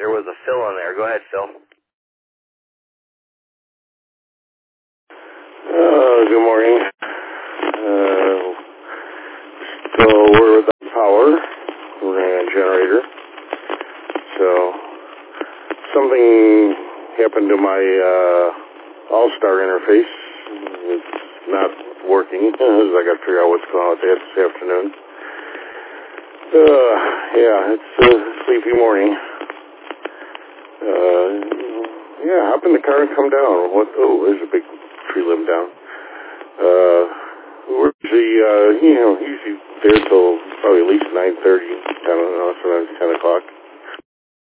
There was a Phil on there. Go ahead, Phil. Good morning. We're without power. We're running a generator. So, something happened to my All-Star interface. It's not working. I got to figure out what's going on with that this afternoon. It's a sleepy morning. Hop in the car and come down. Oh, there's a big tree limb down. We're usually, usually there till probably at least 9:30. I don't know, sometimes 10 o'clock.